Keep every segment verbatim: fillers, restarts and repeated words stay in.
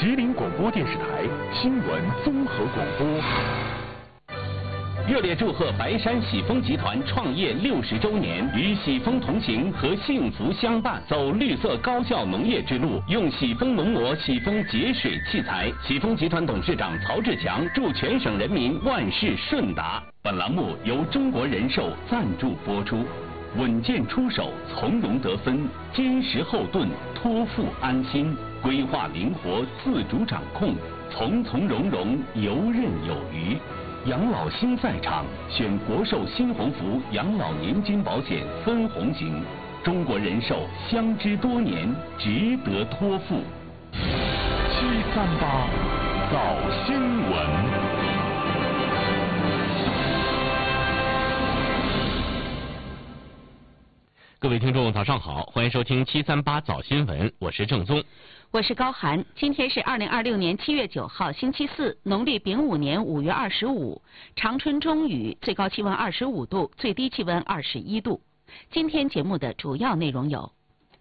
吉林广播电视台新闻综合广播。 热烈祝贺白山喜丰集团创业六十周年，与喜丰同行和幸福相伴，走绿色高效农业之路，用喜丰农膜、喜丰节水器材。喜丰集团董事长曹志强祝全省人民万事顺达。本栏目由中国人寿赞助播出。稳健出手，从容得分，坚实后盾，托付安心，规划灵活，自主掌控，从从容容，游刃有余。养老新赛场，选国寿新鸿福养老年金保险分红型，中国人寿相知多年，值得托付。 七三八早新闻。 各位听众，早上好，欢迎收听七三八早新闻，我是郑宗， 我是高涵。今天是二零二六年七月九号，星期四，农历丙午年五月二十五，长春中雨，最高气温二十五度，最低气温二十一度。今天节目的主要内容有：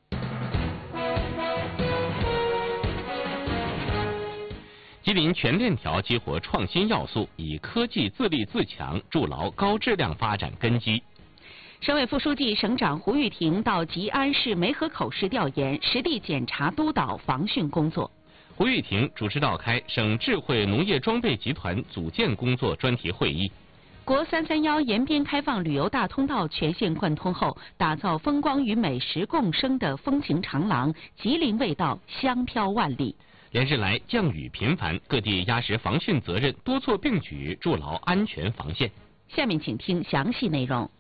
吉林全链条激活创新要素，以科技自立自强，筑牢高质量发展根基。 省委副书记、省长胡玉婷到吉安市梅河口市调研，实地检查督导防汛工作。 胡玉婷主持召开省智慧农业装备集团组建工作专题会议。 国三三幺沿边开放旅游大通道全线贯通后，打造风光与美食共生的风情长廊，吉林味道香飘万里。 连日来降雨频繁，各地压实防汛责任，多措并举，筑牢安全防线。 下面请听详细内容。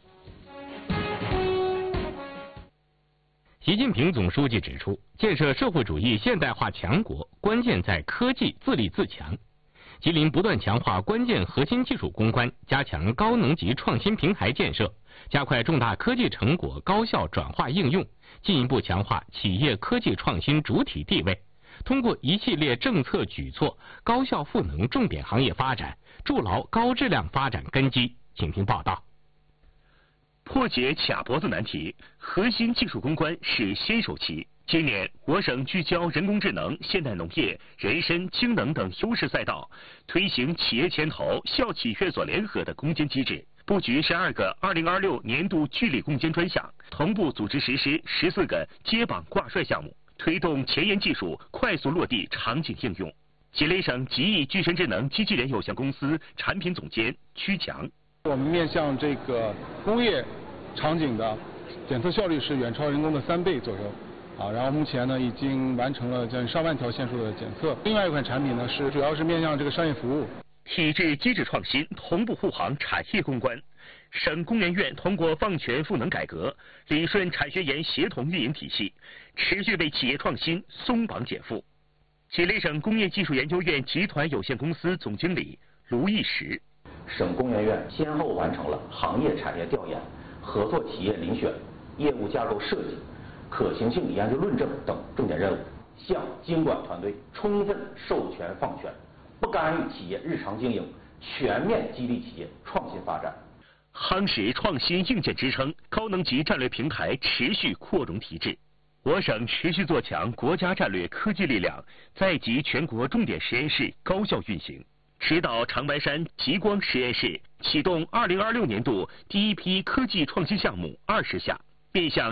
习近平总书记指出，建设社会主义现代化强国，关键在科技自立自强。吉林不断强化关键核心技术攻关，加强高能级创新平台建设，加快重大科技成果高效转化应用，进一步强化企业科技创新主体地位。通过一系列政策举措，高效赋能重点行业发展，筑牢高质量发展根基。请听报道。 破解卡脖子难题，核心技术攻关是先手棋。今年，我省聚焦人工智能、现代农业、人参、氢能等优势赛道，推行企业牵头、校企院所联合的攻坚机制，布局十二个二零二六年度聚力攻坚专项，同步组织实施十四个接榜挂帅项目，推动前沿技术快速落地场景应用。吉林省吉翼具身智能机器人有限公司产品总监曲强。 我们面向这个工业场景的检测效率是远超人工的三倍左右，啊，然后目前呢已经完成了将近上万条线数的检测。另外一款产品呢是主要是面向这个商业服务。 体制机制创新同步护航产业攻关。省工研院通过放权赋能改革，理顺产学研协同运营体系，持续为企业创新松绑减负。吉林省工业技术研究院集团有限公司总经理卢义石。 省工研院先后完成了行业产业调研、合作企业遴选、业务架构设计、可行性研究论证等重点任务，向经管团队充分授权放权，不干预企业日常经营，全面激励企业创新发展， 夯实创新硬件支撑，高能级战略平台持续扩容提质。我省持续做强国家战略科技力量，在集全国重点实验室高效运行。指导长白山极光实验室启动二零二六年度第一批科技创新项目二十项，面向